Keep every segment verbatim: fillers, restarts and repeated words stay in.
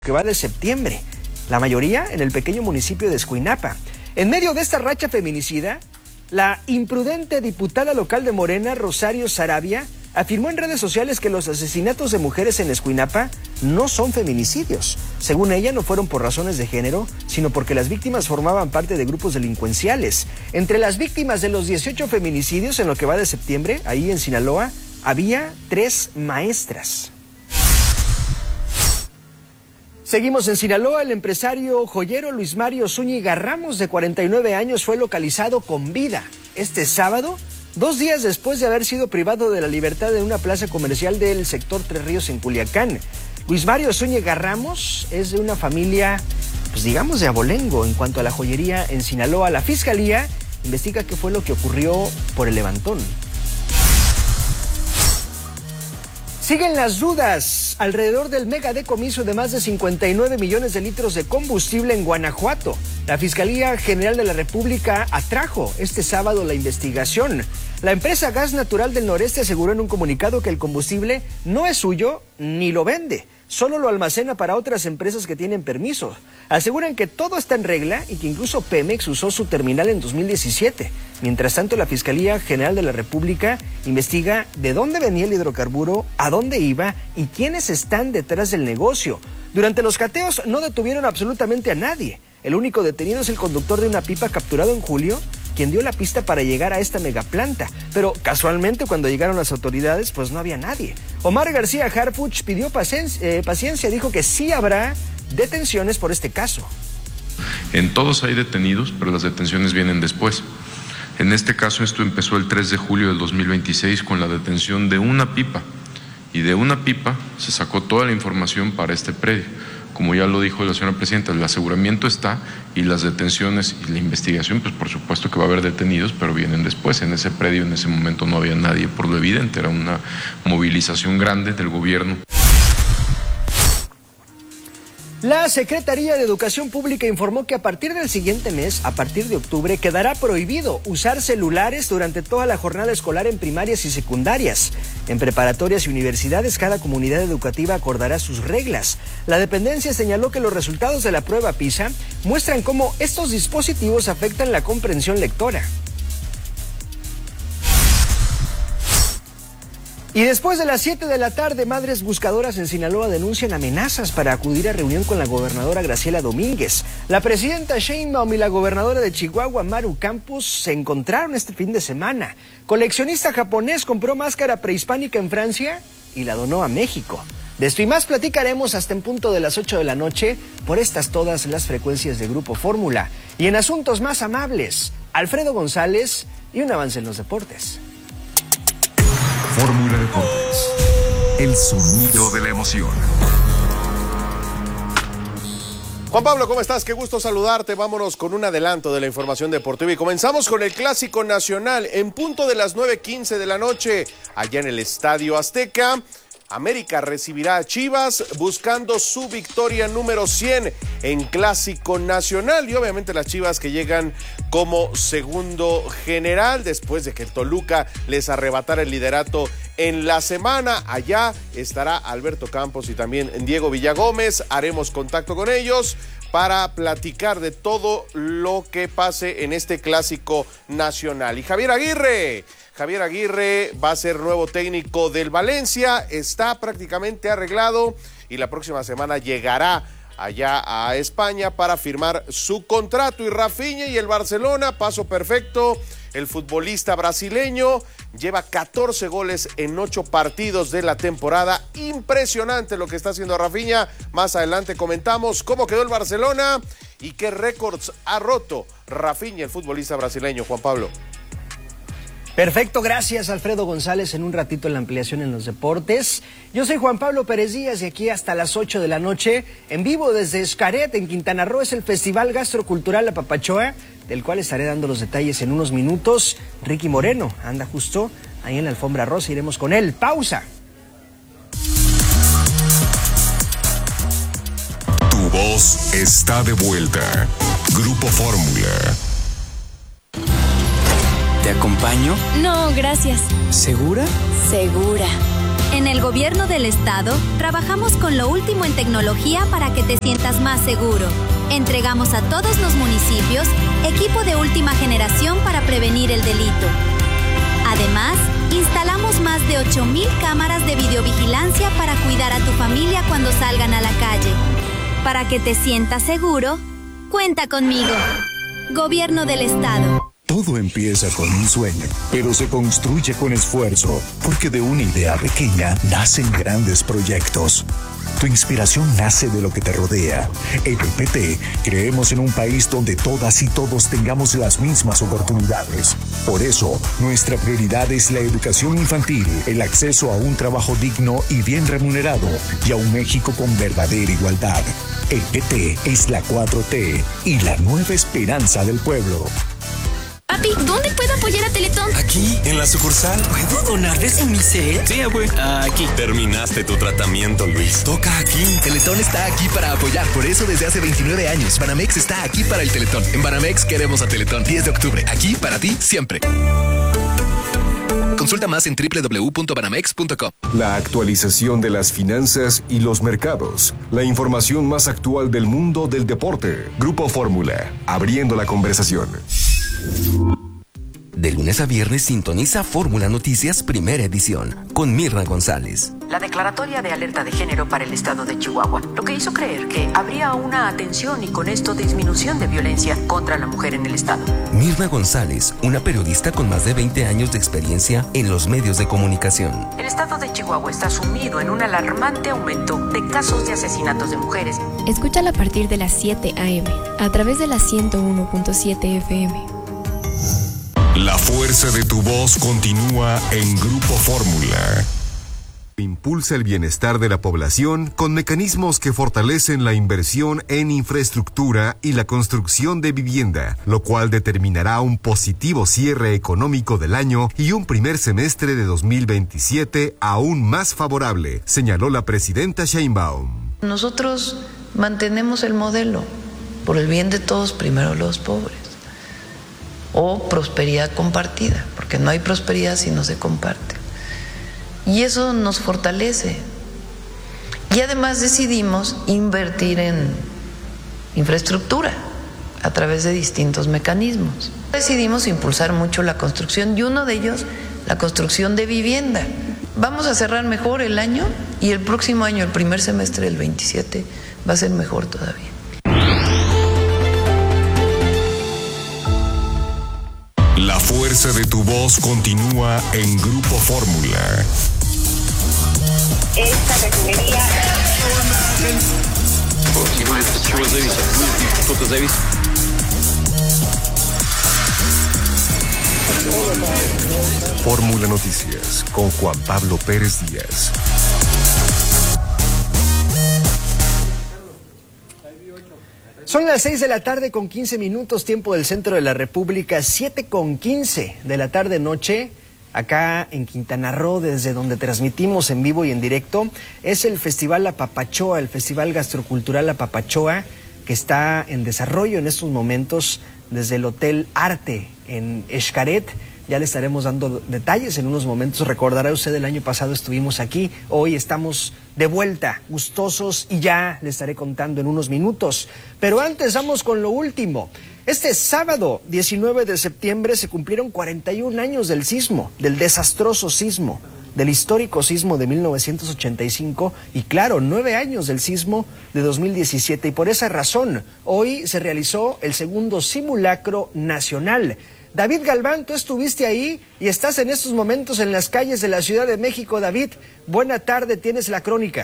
que va de septiembre, la mayoría en el pequeño municipio de Escuinapa. En medio de esta racha feminicida, la imprudente diputada local de Morena, Rosario Sarabia, afirmó en redes sociales que los asesinatos de mujeres en Escuinapa no son feminicidios. Según ella, no fueron por razones de género, sino porque las víctimas formaban parte de grupos delincuenciales. Entre las víctimas de los dieciocho feminicidios en lo que va de septiembre, ahí en Sinaloa, había tres maestras. Seguimos en Sinaloa. El empresario joyero Luis Mario Zúñiga Ramos, de cuarenta y nueve años, fue localizado con vida este sábado, dos días después de haber sido privado de la libertad en una plaza comercial del sector Tres Ríos en Culiacán. Luis Mario Zúñiga Ramos es de una familia, pues digamos, de abolengo en cuanto a la joyería en Sinaloa. La fiscalía investiga qué fue lo que ocurrió por el levantón. Siguen las dudas alrededor del mega decomiso de más de cincuenta y nueve millones de litros de combustible en Guanajuato. La Fiscalía General de la República atrajo este sábado la investigación. La empresa Gas Natural del Noreste aseguró en un comunicado que el combustible no es suyo ni lo vende, solo lo almacena para otras empresas que tienen permiso. Aseguran que todo está en regla y que incluso Pemex usó su terminal en dos mil diecisiete. Mientras tanto, la Fiscalía General de la República investiga de dónde venía el hidrocarburo, a dónde iba y quiénes están detrás del negocio. Durante los cateos no detuvieron absolutamente a nadie. El único detenido es el conductor de una pipa capturado en julio, quien dio la pista para llegar a esta megaplanta. Pero casualmente, cuando llegaron las autoridades, pues no había nadie. Omar García Harfuch pidió paciencia, eh, paciencia, dijo que sí habrá detenciones por este caso. En todos hay detenidos, pero las detenciones vienen después. En este caso, esto empezó el tres de julio del dos mil veintiséis con la detención de una pipa. Y de una pipa se sacó toda la información para este predio. Como ya lo dijo la señora presidenta, el aseguramiento está y las detenciones y la investigación, pues por supuesto que va a haber detenidos, pero vienen después. En ese predio en ese momento no había nadie, por lo evidente, era una movilización grande del gobierno. La Secretaría de Educación Pública informó que a partir del siguiente mes, a partir de octubre, quedará prohibido usar celulares durante toda la jornada escolar en primarias y secundarias. En preparatorias y universidades, cada comunidad educativa acordará sus reglas. La dependencia señaló que los resultados de la prueba PISA muestran cómo estos dispositivos afectan la comprensión lectora. Y después de las siete de la tarde, madres buscadoras en Sinaloa denuncian amenazas para acudir a reunión con la gobernadora Graciela Domínguez. La presidenta Sheinbaum y la gobernadora de Chihuahua, Maru Campos, se encontraron este fin de semana. Coleccionista japonés compró máscara prehispánica en Francia y la donó a México. De esto y más platicaremos hasta en punto de las ocho de la noche por estas todas las frecuencias de Grupo Fórmula. Y en asuntos más amables, Alfredo González y un avance en los deportes. Fórmula Deportes, el sonido de la emoción. Juan Pablo, ¿cómo estás? Qué gusto saludarte. Vámonos con un adelanto de la información deportiva y comenzamos con el Clásico Nacional en punto de las nueve quince de la noche, allá en el Estadio Azteca. América recibirá a Chivas buscando su victoria número cien en Clásico Nacional y obviamente las Chivas que llegan como segundo general después de que Toluca les arrebatara el liderato en la semana. Allá estará Alberto Campos y también Diego Villagómez. Haremos contacto con ellos para platicar de todo lo que pase en este Clásico Nacional. Y Javier Aguirre... Javier Aguirre va a ser nuevo técnico del Valencia, está prácticamente arreglado y la próxima semana llegará allá a España para firmar su contrato. Y Rafinha y el Barcelona, paso perfecto, el futbolista brasileño lleva catorce goles en ocho partidos de la temporada. Impresionante lo que está haciendo Rafinha. Más adelante comentamos cómo quedó el Barcelona y qué récords ha roto Rafinha, el futbolista brasileño. Juan Pablo. Perfecto, gracias Alfredo González. En un ratito en la ampliación en los deportes. Yo soy Juan Pablo Pérez Díaz y aquí hasta las ocho de la noche, en vivo desde Xcaret, en Quintana Roo, es el Festival Gastrocultural La Papachoa, del cual estaré dando los detalles en unos minutos. Ricky Moreno anda justo ahí en la alfombra rosa, iremos con él. Pausa. Tu voz está de vuelta. Grupo Fórmula. ¿Te acompaño? No, gracias. ¿Segura? Segura. En el Gobierno del Estado, trabajamos con lo último en tecnología para que te sientas más seguro. Entregamos a todos los municipios equipo de última generación para prevenir el delito. Además, instalamos más de ocho mil cámaras de videovigilancia para cuidar a tu familia cuando salgan a la calle. Para que te sientas seguro, cuenta conmigo. Gobierno del Estado. Todo empieza con un sueño, pero se construye con esfuerzo, porque de una idea pequeña nacen grandes proyectos. Tu inspiración nace de lo que te rodea. En el P T creemos en un país donde todas y todos tengamos las mismas oportunidades. Por eso, nuestra prioridad es la educación infantil, el acceso a un trabajo digno y bien remunerado, y a un México con verdadera igualdad. El P T es la cuatro T y la nueva esperanza del pueblo. Papi, ¿dónde puedo apoyar a Teletón? Aquí, en la sucursal. ¿Puedo donarles en mi set? Sí, abue. Aquí. Terminaste tu tratamiento, Luis. Toca aquí. Teletón está aquí para apoyar. Por eso desde hace veintinueve años, Banamex está aquí para el Teletón. En Banamex queremos a Teletón. diez de octubre. Aquí para ti siempre. Consulta más en doble u doble u doble u punto banamex punto com. La actualización de las finanzas y los mercados. La información más actual del mundo del deporte. Grupo Fórmula. Abriendo la conversación. De lunes a viernes sintoniza Fórmula Noticias Primera Edición con Mirna González. La declaratoria de alerta de género para el estado de Chihuahua, lo que hizo creer que habría una atención y con esto disminución de violencia contra la mujer en el estado. Mirna González, una periodista con más de veinte años de experiencia en los medios de comunicación. El estado de Chihuahua está sumido en un alarmante aumento de casos de asesinatos de mujeres. Escúchala a partir de las siete a eme a través de la ciento uno punto siete efe eme. La fuerza de tu voz continúa en Grupo Fórmula. Impulsa el bienestar de la población con mecanismos que fortalecen la inversión en infraestructura y la construcción de vivienda, lo cual determinará un positivo cierre económico del año y un primer semestre de dos mil veintisiete aún más favorable, señaló la presidenta Sheinbaum. Nosotros mantenemos el modelo, por el bien de todos, primero los pobres. O prosperidad compartida, porque no hay prosperidad si no se comparte. Y eso nos fortalece. Y además decidimos invertir en infraestructura a través de distintos mecanismos. Decidimos impulsar mucho la construcción y uno de ellos, la construcción de vivienda. Vamos a cerrar mejor el año y el próximo año, el primer semestre del veintisiete, va a ser mejor todavía. La fuerza de tu voz continúa en Grupo Fórmula. Esta refinería. Fórmula Noticias con Juan Pablo Pérez Díaz. Son las seis de la tarde con quince minutos, tiempo del centro de la República, siete con quince de la tarde noche, acá en Quintana Roo, desde donde transmitimos en vivo y en directo. Es el Festival La Papachoa, el Festival Gastrocultural La Papachoa, que está en desarrollo en estos momentos desde el Hotel Arte en Xcaret. Ya le estaremos dando detalles en unos momentos. Recordará usted, el año pasado estuvimos aquí, hoy estamos de vuelta, gustosos, y ya le estaré contando en unos minutos. Pero antes vamos con lo último. Este sábado, diecinueve de septiembre, se cumplieron cuarenta y un años del sismo, del desastroso sismo, del histórico sismo de mil novecientos ochenta y cinco, y claro, nueve años del sismo de dos mil diecisiete. Y por esa razón, hoy se realizó el segundo simulacro nacional. David Galván, tú estuviste ahí y estás en estos momentos en las calles de la Ciudad de México. David, buena tarde, tienes la crónica.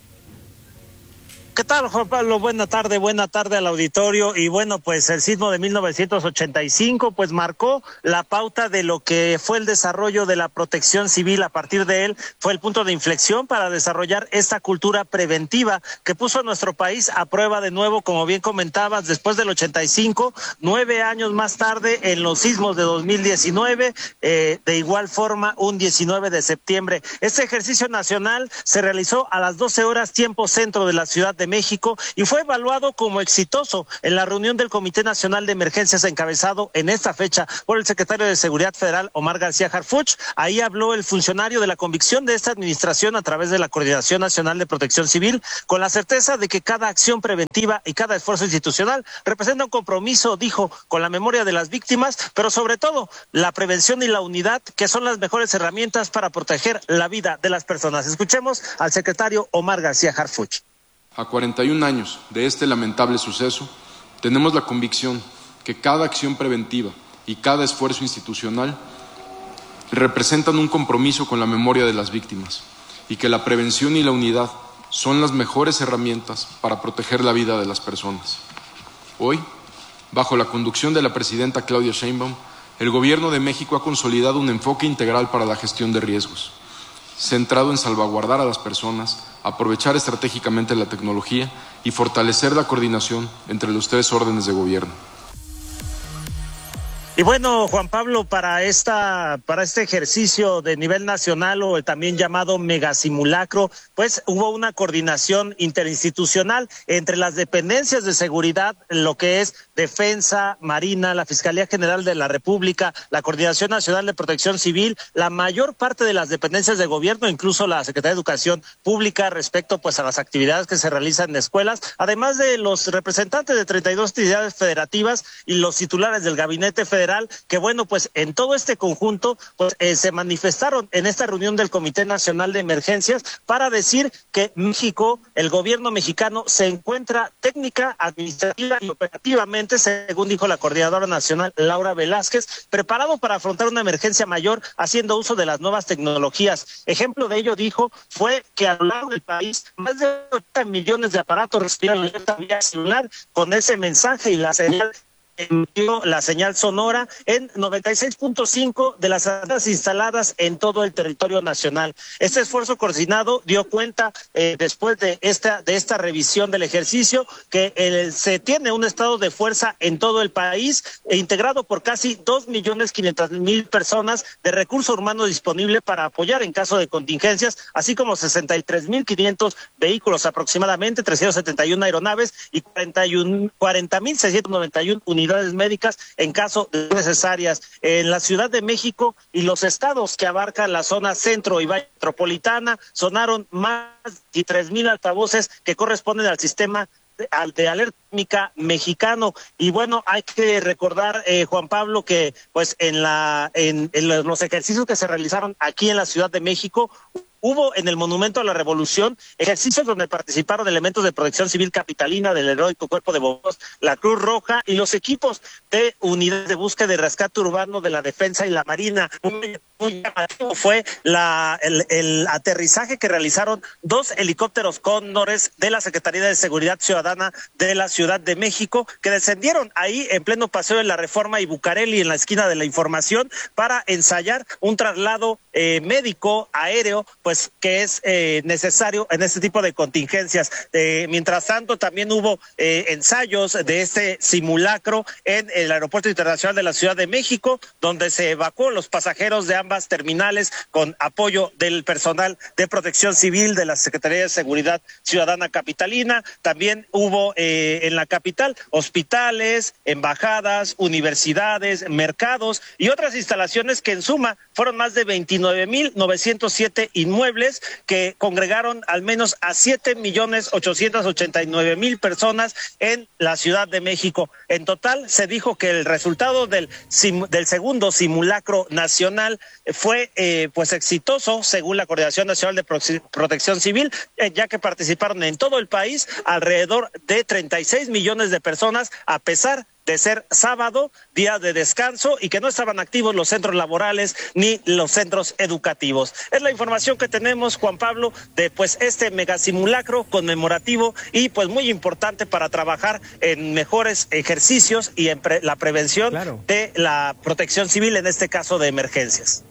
¿Qué tal, Juan Pablo? Buena tarde, buena tarde al auditorio. Y bueno, pues el sismo de mil novecientos ochenta y cinco pues marcó la pauta de lo que fue el desarrollo de la protección civil. A partir de él fue el punto de inflexión para desarrollar esta cultura preventiva que puso a nuestro país a prueba de nuevo, como bien comentabas, después del ochenta y cinco, nueve años más tarde en los sismos de dos mil diecinueve, eh, de igual forma un diecinueve de septiembre. Este ejercicio nacional se realizó a las doce horas tiempo centro de la Ciudad de México y fue evaluado como exitoso en la reunión del Comité Nacional de Emergencias encabezado en esta fecha por el secretario de Seguridad Federal, Omar García Harfuch. Ahí habló el funcionario de la convicción de esta administración a través de la Coordinación Nacional de Protección Civil, con la certeza de que cada acción preventiva y cada esfuerzo institucional representa un compromiso, dijo, con la memoria de las víctimas, pero sobre todo la prevención y la unidad, que son las mejores herramientas para proteger la vida de las personas. Escuchemos al secretario Omar García Harfuch. A cuarenta y un años de este lamentable suceso, tenemos la convicción que cada acción preventiva y cada esfuerzo institucional representan un compromiso con la memoria de las víctimas y que la prevención y la unidad son las mejores herramientas para proteger la vida de las personas. Hoy, bajo la conducción de la presidenta Claudia Sheinbaum, el Gobierno de México ha consolidado un enfoque integral para la gestión de riesgos, centrado en salvaguardar a las personas, aprovechar estratégicamente la tecnología y fortalecer la coordinación entre los tres órdenes de gobierno. Y bueno, Juan Pablo, para esta, para este ejercicio de nivel nacional o el también llamado megasimulacro, pues hubo una coordinación interinstitucional entre las dependencias de seguridad, lo que es Defensa, Marina, la Fiscalía General de la República, la Coordinación Nacional de Protección Civil, la mayor parte de las dependencias de gobierno, incluso la Secretaría de Educación Pública, respecto pues a las actividades que se realizan en escuelas, además de los representantes de treinta y dos entidades federativas y los titulares del Gabinete Federal, que bueno, pues en todo este conjunto pues eh, se manifestaron en esta reunión del Comité Nacional de Emergencias para decir que México, el gobierno mexicano, se encuentra técnica, administrativa y operativamente, según dijo la coordinadora nacional Laura Velázquez, preparado para afrontar una emergencia mayor haciendo uso de las nuevas tecnologías. Ejemplo de ello, dijo, fue que a lo largo del país más de ochenta millones de aparatos respiran la vía celular con ese mensaje y la señal emitió la señal sonora en noventa y seis punto cinco de las antenas instaladas en todo el territorio nacional. Este esfuerzo coordinado dio cuenta eh, después de esta de esta revisión del ejercicio que eh, se tiene un estado de fuerza en todo el país e integrado por casi dos millones quinientas mil personas de recurso humano disponible para apoyar en caso de contingencias, así como sesenta y tres mil quinientos vehículos aproximadamente, trescientas setenta y una aeronaves y cuarenta mil seiscientas noventa y una unidades médicas en caso de necesarias. En la Ciudad de México y los estados que abarcan la zona centro y valle metropolitana sonaron más de tres mil altavoces que corresponden al sistema de, de alerta sísmica mexicano. Y bueno, hay que recordar, eh, Juan Pablo, que pues en la en, en los ejercicios que se realizaron aquí en la Ciudad de México, hubo en el Monumento a la Revolución ejercicios donde participaron elementos de Protección Civil Capitalina, del Heroico Cuerpo de Bomberos, la Cruz Roja y los equipos de unidades de búsqueda y rescate urbano de la Defensa y la Marina. Muy, muy llamativo fue la, el, el aterrizaje que realizaron dos helicópteros Cóndores de la Secretaría de Seguridad Ciudadana de la Ciudad de México, que descendieron ahí en pleno Paseo de la Reforma y Bucareli, en la esquina de la Información, para ensayar un traslado eh, médico aéreo, pues que es eh, necesario en este tipo de contingencias. Eh, mientras tanto, también hubo eh, ensayos de este simulacro en el Aeropuerto Internacional de la Ciudad de México, donde se evacuó los pasajeros de ambas terminales con apoyo del personal de Protección Civil de la Secretaría de Seguridad Ciudadana Capitalina. También hubo eh, en la capital hospitales, embajadas, universidades, mercados y otras instalaciones que en suma fueron más de veintinueve mil novecientos siete inmuebles que congregaron al menos a siete millones ochocientos ochenta y nueve mil personas en la Ciudad de México. En total, se dijo que el resultado del, sim, del segundo simulacro nacional fue eh, pues exitoso, según la Coordinación Nacional de Pro Protección Civil, eh, ya que participaron en todo el país alrededor de treinta y seis millones de personas, a pesar de ser sábado, día de descanso, y que no estaban activos los centros laborales ni los centros educativos. Es la información que tenemos, Juan Pablo, de pues este megasimulacro conmemorativo y pues muy importante para trabajar en mejores ejercicios y en pre la prevención claro. de la protección civil, en este caso de emergencias.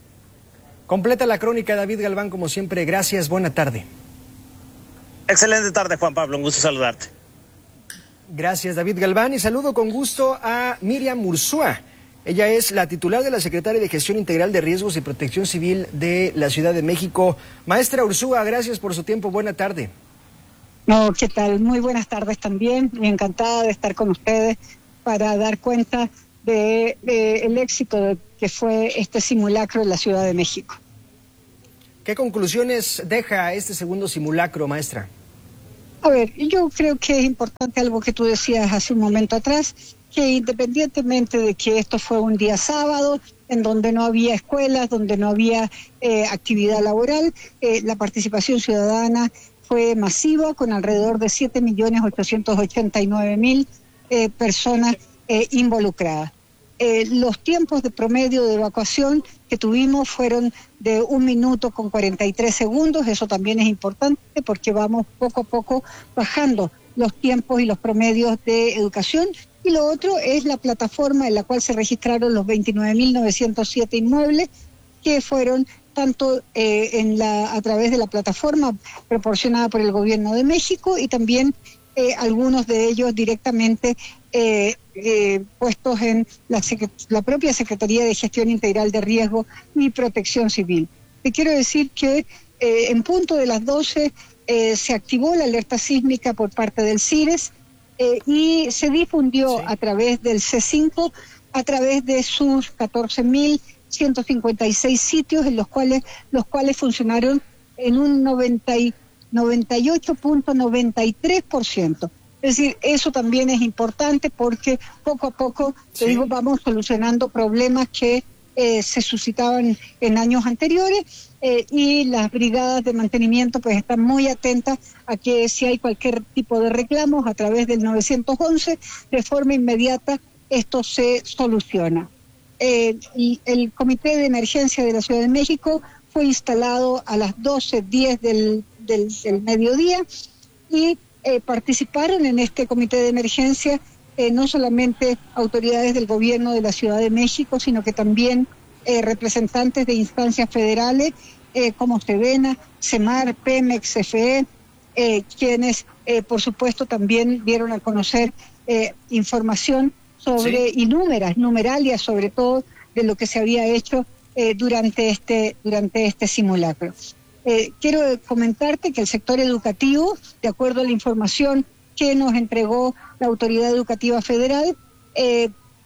Completa la crónica, David Galván, como siempre. Gracias, buena tarde. Excelente tarde, Juan Pablo, un gusto saludarte. Gracias, David Galván, y saludo con gusto a Miriam Ursúa. Ella es la titular de la Secretaría de Gestión Integral de Riesgos y Protección Civil de la Ciudad de México. Maestra Ursúa, gracias por su tiempo, buena tarde. No, ¿qué tal? Muy buenas tardes también. Muy encantada de estar con ustedes para dar cuenta de, de el éxito de, que fue este simulacro en la Ciudad de México. ¿Qué conclusiones deja este segundo simulacro, maestra? A ver, yo creo que es importante algo que tú decías hace un momento atrás, que independientemente de que esto fue un día sábado, en donde no había escuelas, donde no había eh, actividad laboral, eh, la participación ciudadana fue masiva, con alrededor de siete millones ochocientos ochenta y nueve mil eh, personas eh, involucradas. Eh, los tiempos de promedio de evacuación que tuvimos fueron de un minuto con cuarenta y tres segundos, eso también es importante porque vamos poco a poco bajando los tiempos y los promedios de educación. Y lo otro es la plataforma en la cual se registraron los veintinueve mil novecientos siete inmuebles, que fueron tanto eh, en la, a través de la plataforma proporcionada por el Gobierno de México y también eh, algunos de ellos directamente eh, eh, puestos en la, la propia Secretaría de Gestión Integral de Riesgo y Protección Civil. Te quiero decir que eh, en punto de las doce eh, se activó la alerta sísmica por parte del CIRES eh, y se difundió sí. a través del C cinco, a través de sus catorce mil ciento cincuenta y seis sitios en los cuales los cuales funcionaron en un noventa y ocho punto noventa y tres por ciento. Es decir, eso también es importante porque poco a poco, sí. te digo, vamos solucionando problemas que eh, se suscitaban en años anteriores eh, y las brigadas de mantenimiento pues están muy atentas a que si hay cualquier tipo de reclamos a través del nueve once, de forma inmediata esto se soluciona. Eh, y el Comité de Emergencia de la Ciudad de México fue instalado a las doce diez del, del, del mediodía y eh, participaron en este Comité de Emergencia eh, no solamente autoridades del Gobierno de la Ciudad de México, sino que también eh, representantes de instancias federales eh, como Sedena, Semar, Pemex, C F E, eh, quienes eh, por supuesto también dieron a conocer eh, información sobre sí. y númeras, numeralias sobre todo de lo que se había hecho eh, durante este durante este simulacro. Eh, quiero comentarte que el sector educativo, de acuerdo a la información que nos entregó la Autoridad Educativa Federal, eh,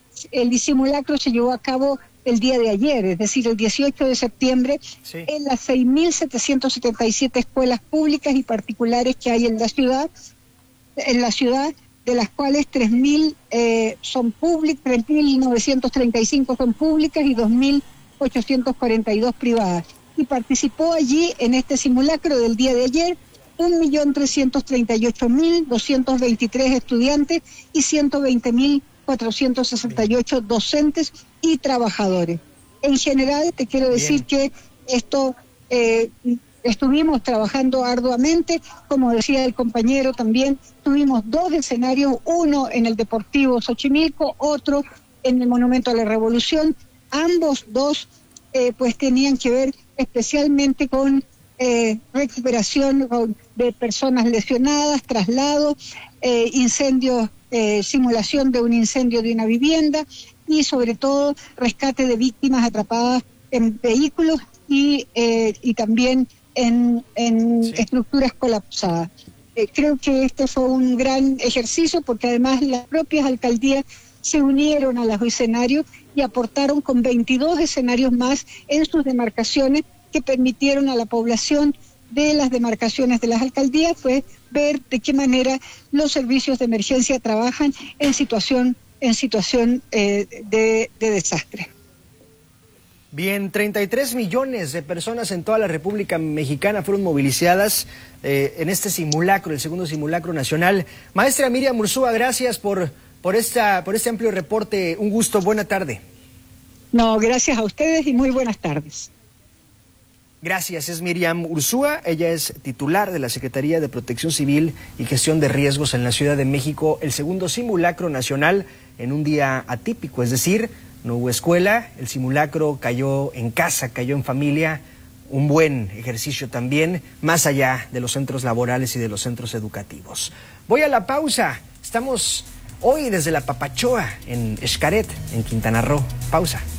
el simulacro se llevó a cabo el día de ayer, es decir, el dieciocho de septiembre, sí. en las seis mil setecientas setenta y siete escuelas públicas y particulares que hay en la ciudad, en la ciudad, de las cuales tres mil eh, son públicas, tres mil novecientas treinta y cinco son públicas y dos mil ochocientas cuarenta y dos privadas. Y participó allí en este simulacro del día de ayer un millón trescientos treinta y ocho mil doscientos veintitrés estudiantes y ciento veinte mil cuatrocientos sesenta y ocho docentes y trabajadores. En general, te quiero decir Bien. que esto... Eh, Estuvimos trabajando arduamente, como decía el compañero también, tuvimos dos escenarios, uno en el Deportivo Xochimilco, otro en el Monumento a la Revolución. Ambos dos eh, pues tenían que ver especialmente con eh, recuperación con, de personas lesionadas, traslado, eh, incendios, eh, simulación de un incendio de una vivienda y sobre todo rescate de víctimas atrapadas en vehículos y, eh, y también en, en sí. estructuras colapsadas. Eh, creo que este fue un gran ejercicio porque además las propias alcaldías se unieron a los escenarios y aportaron con veintidós escenarios más en sus demarcaciones que permitieron a la población de las demarcaciones de las alcaldías pues ver de qué manera los servicios de emergencia trabajan en situación, en situación eh, de, de desastre. Bien, treinta y tres millones de personas en toda la República Mexicana fueron movilizadas eh, en este simulacro, el segundo simulacro nacional. Maestra Miriam Ursúa, gracias por, por, esta, por este amplio reporte. Un gusto, buena tarde. No, gracias a ustedes y muy buenas tardes. Gracias, es Miriam Ursúa, ella es titular de la Secretaría de Protección Civil y Gestión de Riesgos en la Ciudad de México, el segundo simulacro nacional en un día atípico, es decir, no hubo escuela, el simulacro cayó en casa, cayó en familia, un buen ejercicio también, más allá de los centros laborales y de los centros educativos. Voy a la pausa, estamos hoy desde la Papachoa, en Xcaret, en Quintana Roo. Pausa.